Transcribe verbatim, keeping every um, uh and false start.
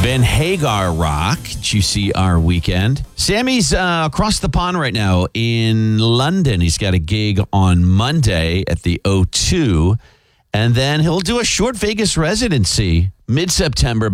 Van Hagar Rock, G C R weekend. Sammy's uh, across the pond right now in London. He's got a gig on Monday at the O two. And then he'll do a short Vegas residency mid-September.